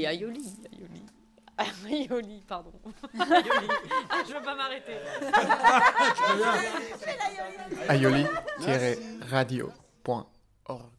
Aioli. Aioli, pardon. Aioli. Ah, je veux pas m'arrêter. aioli-radio.org